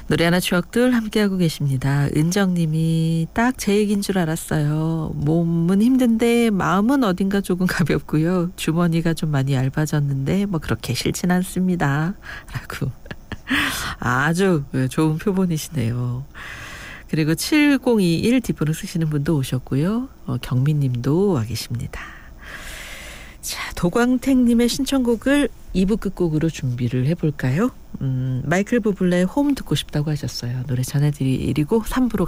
노래 하나 추억들 함께하고 계십니다. 은정님이 딱 제 얘기인 줄 알았어요. 몸은 힘든데 마음은 어딘가 조금 가볍고요. 주머니가 좀 많이 얇아졌는데 뭐 그렇게 싫진 않습니다. 라고 아주 좋은 표본이시네요. 그리고 7021 뒷번호 쓰시는 분도 오셨고요. 경민님도 와 계십니다. 자, 도광택님의 신청곡을 2부 끝곡으로 준비를 해볼까요? 마이클 부블레의 홈 듣고 싶다고 하셨어요. 노래 전해드리고 3부로